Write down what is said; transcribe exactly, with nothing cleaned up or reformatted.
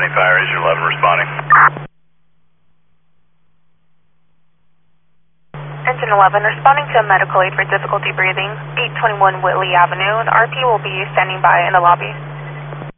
Fire, Asia eleven responding. Engine eleven responding to a medical aid for difficulty breathing, eight twenty-one Whitley Avenue. The R P will be standing by in the lobby.